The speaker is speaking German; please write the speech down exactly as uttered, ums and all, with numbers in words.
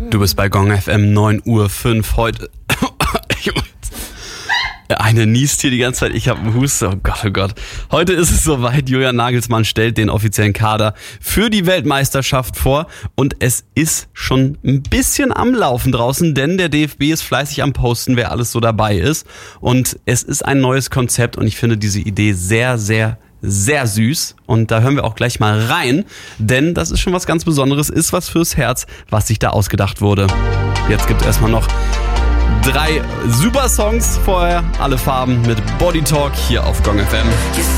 Du bist bei Gong F M neun Uhr fünf heute. Eine niest hier die ganze Zeit, ich habe einen Husten, oh Gott, oh Gott. Heute ist es soweit, Julian Nagelsmann stellt den offiziellen Kader für die Weltmeisterschaft vor und es ist schon ein bisschen am Laufen draußen, denn der D F B ist fleißig am Posten, wer alles so dabei ist und es ist ein neues Konzept und ich finde diese Idee sehr, sehr, sehr süß und da hören wir auch gleich mal rein, denn das ist schon was ganz Besonderes, ist was fürs Herz, was sich da ausgedacht wurde. Jetzt gibt es erstmal noch drei super Songs, vorher alle Farben mit Body Talk hier auf Gong F M.